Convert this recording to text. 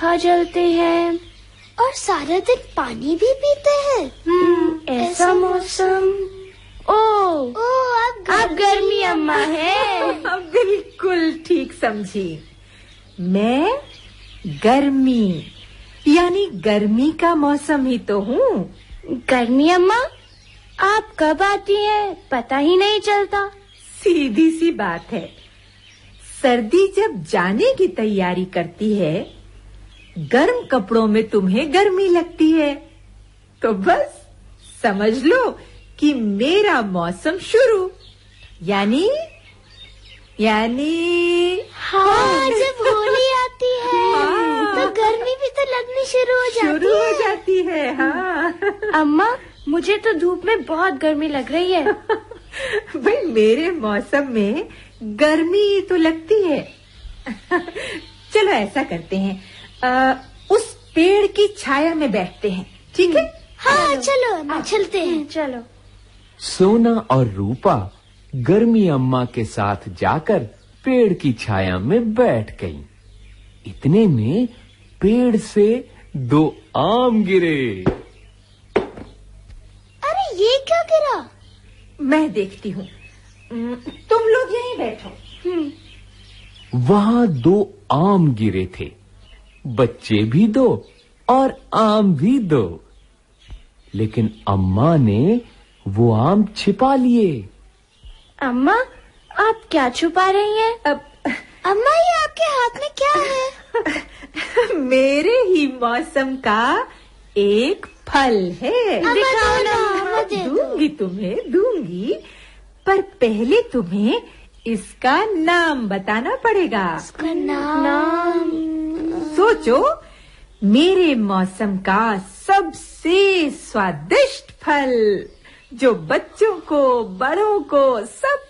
खा जलते हैं और सारा दिन पानी भी पीते हैं। ऐसा मौसम। अब गर्मी अम्मा है। बिल्कुल ठीक समझी। मैं गर्मी यानी गर्मी का मौसम ही तो हूँ। गर्मी अम्मा, आप कब आती हैं पता ही नहीं चलता। सीधी सी बात है, सर्दी जब जाने की तैयारी करती है, गर्म कपड़ों में तुम्हें गर्मी लगती है, तो बस समझ लो कि मेरा मौसम शुरू। यानी हाँ, जब होली आती है तो गर्मी भी तो लगनी शुरू हो जाती है। हाँ अम्मा, मुझे तो धूप में बहुत गर्मी लग रही है। भाई, मेरे मौसम में गर्मी तो लगती है। चलो ऐसा करते हैं, उस पेड़ की छाया में बैठते हैं, ठीक है? हाँ चलो चलते हैं। चलो। सोना और रूपा गर्मी अम्मा के साथ जाकर पेड़ की छाया में बैठ गईं। इतने में पेड़ से 2 आम गिरे। अरे ये क्या गिरा? मैं देखती हूँ, तुम लोग यहीं बैठो। वहां 2 आम गिरे थे, बच्चे भी 2 और आम भी 2। लेकिन अम्मा ने वो आम छिपा लिए। अम्मा, आप क्या छुपा रही हैं? अम्मा, ये आपके हाथ में क्या है? मेरे ही मौसम का एक फल है। दिखाओ ना। दूंगी, पर पहले तुम्हें इसका नाम बताना पड़ेगा। इसका नाम? सोचो, मेरे मौसम का सबसे स्वादिष्ट फल, जो बच्चों को, बड़ों को, सब